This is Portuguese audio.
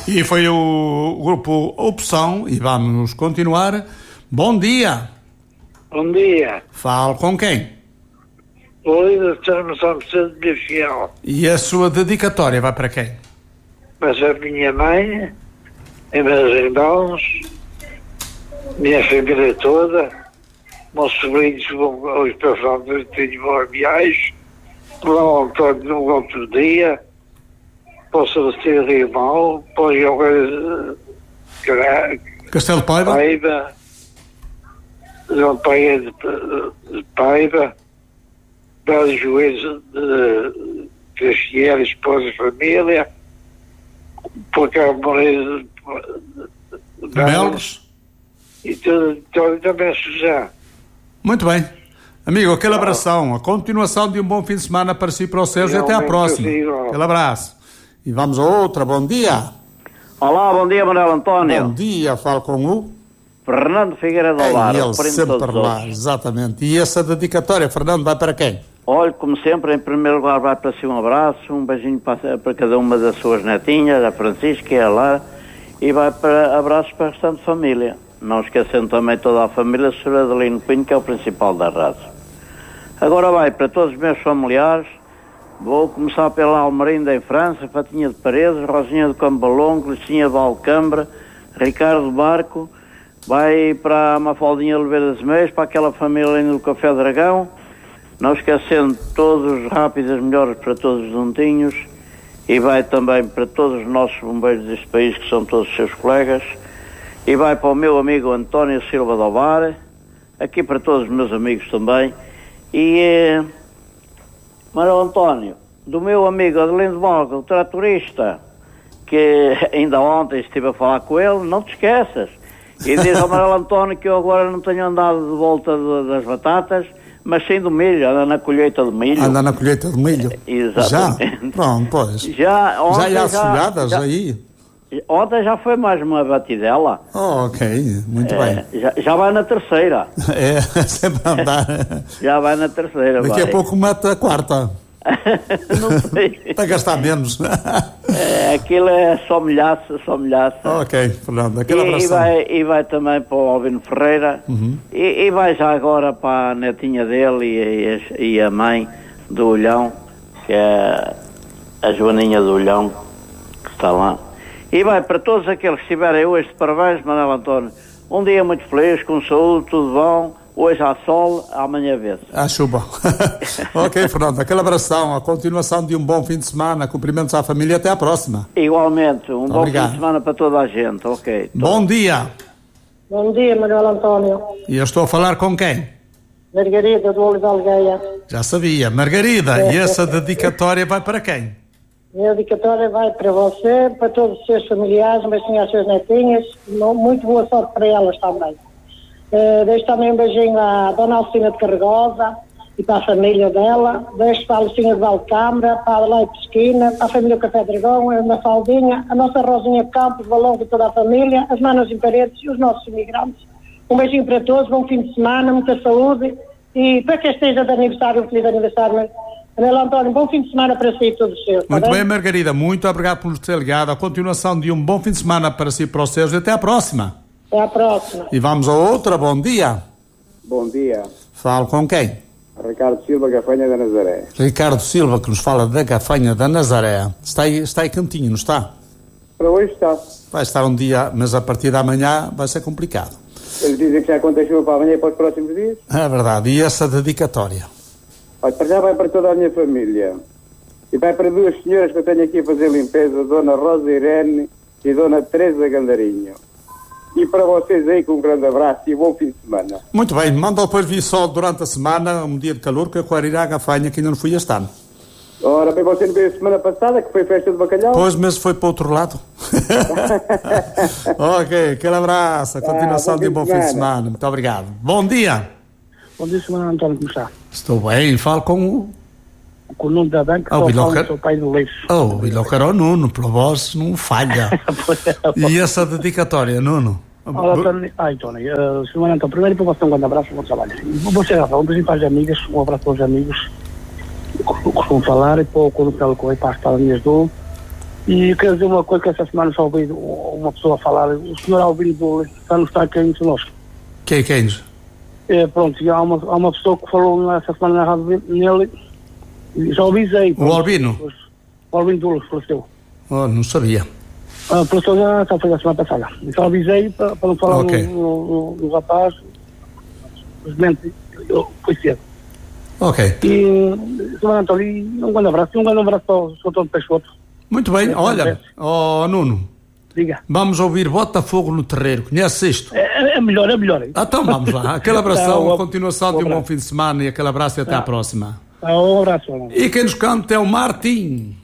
E foi o grupo Opção e vamos continuar. Bom dia. Bom dia. Falo com quem? Oi, estamos São Vicente de Fiel. E a sua dedicatória vai para quem? Mas a minha mãe, e meus irmãos, minha família toda, meus sobrinhos vão hoje para Flandres, tenho viagem, vão ao António num outro dia, posso vestir de irmão, pode jogar Castelo de Paiva? João Paiva de Paiva, Belos Joelhos de Castiel, esposa e família, por cá Moreira de Belos. E também Suzano. Muito bem. Amigo, aquele abração, a continuação de um bom fim de semana para si e para os seus e até à próxima. Aquele abraço. E vamos a outra, bom dia. Olá, bom dia, Manuel António. Bom dia, falo com o Fernando Figueira do Lar. Ele sempre lá, exatamente. E essa dedicatória, Fernando, vai para quem? Olha, como sempre, em primeiro lugar vai para si um abraço, um beijinho para cada uma das suas netinhas, a Francisca e a Lara, e vai para abraços para a restante família. Não esquecendo também toda a família, a Sra. Adelino Pinho, que é o principal da raça. Agora vai para todos os meus familiares. Vou começar pela Almerinda em França, Fatinha de Paredes, Rosinha do Cambalongo, Licinha de Alcâmbra, Ricardo Barco, vai para a Mafaldinha Oliveira de Meias, para aquela família ali do Café Dragão, não esquecendo todos os rápidos melhores para todos os juntinhos, e vai também para todos os nossos bombeiros deste país, que são todos os seus colegas, e vai para o meu amigo António Silva do Bar, aqui para todos os meus amigos também, e Manuel António, do meu amigo Adelino Morga, o tratorista, que ainda ontem estive a falar com ele, não te esqueças. E diz ao Manuel António que eu agora não tenho andado de volta das batatas, mas sim do milho, anda na colheita de milho. Anda na colheita de milho? Exatamente. Já? Pronto, pois. Já há folhadas aí? Ontem já foi mais uma batidela. Oh, ok, muito bem. Já vai na terceira. É, sempre a andar. Já vai na terceira. Daqui a pouco mata a quarta. Não sei. Para gastar menos. Aquilo é só milhaça. Ok, Fernando, aquele abração. E vai também para o Alvino Ferreira. Uhum. E vai já agora para a netinha dele e a mãe do Olhão, que é a Joaninha do Olhão, que está lá. E vai para todos aqueles que estiverem hoje de parabéns, Manuel António. Um dia muito feliz, com saúde, tudo bom. Hoje há sol, amanhã vê-se. À chuva. Ok, Fernando, aquele abração, a continuação de um bom fim de semana, cumprimentos à família, até à próxima. Igualmente, bom fim de semana para toda a gente, ok. Bom dia. Bom dia, Manuel António. E eu estou a falar com quem? Margarida, do Olival Algaia. Já sabia. Margarida, e essa dedicatória vai para quem? A minha dedicatória vai para você, para todos os seus familiares, um beijinho às suas netinhas, muito boa sorte para elas também. Deixo também um beijinho à Dona Alcina de Carregosa e para a família dela. Deixo para a Lucinha de Valcâmara, para a Adelaide Pesquina, para a família do Café Dragão, a Mafaldinha, a nossa Rosinha Campos, Valongo e toda a família, as Manas em Paredes e os nossos imigrantes. Um beijinho para todos, bom fim de semana, muita saúde e para quem esteja de aniversário, um feliz aniversário. Manuel António, bom fim de semana para si e todos os seus. Muito bem, Margarida, muito obrigado por ter ligado. A continuação de um bom fim de semana para si e para os seus e até à próxima. Até à próxima. E vamos a outra, bom dia. Bom dia. Falo com quem? Ricardo Silva, Gafanha da Nazaré. Ricardo Silva, que nos fala da Gafanha da Nazaré. Está aí cantinho, não está? Para hoje está. Vai estar um dia, mas a partir da manhã vai ser complicado. Eles dizem que já aconteceu para amanhã e para os próximos dias. É verdade. E essa dedicatória? Olha, para já vai para toda a minha família. E vai para duas senhoras que eu tenho aqui a fazer limpeza, Dona Rosa Irene e Dona Teresa Gandarinho. E para vocês aí, com um grande abraço e bom fim de semana. Muito bem, manda depois vir sol durante a semana, um dia de calor, que eu quero ir à Gafanha, que ainda não fui este ano. Ora, bem, você não veio a semana passada, que foi festa de bacalhau? Pois, mas foi para o outro lado. Ok, aquele abraço, a continuação de um bom fim de semana. Muito obrigado. Bom dia. Bom dia, Sr. António, como está? Estou bem, falo com o Nuno da Banca, sou pai do Leixo. Oh, o Ilócar ao Nuno, pela voz não falha. E essa dedicatória, Nuno? Olá, António, Sr. António, primeiro para você um grande abraço e bom trabalho. Você, Rafael, um beijinho para as amigas, um abraço para os amigos, costumo falar, e para o Coronel Correio, para as minhas dou, E eu quero dizer uma coisa que essa semana só ouvi uma pessoa falar, o senhor Albino está no estar quente conosco. Quem? Pronto, e há uma pessoa que falou essa semana na rádio nele, e já avisei. O Albino? O Albino Dulas faleceu. Oh, não sabia. Faleceu já foi a semana passada. E só avisei para não falar no rapaz, simplesmente foi cedo. Ok. E, Sr. António, um grande abraço para o Sr. Antônio Peixoto. Muito bem, olha, Nuno. Diga. Vamos ouvir Botafogo no Terreiro. Conhece isto? É melhor. Então vamos lá. Aquele abração, a continuação de um bom fim de semana e aquele abraço e até à próxima. Um abraço. E quem nos canta é o Martim.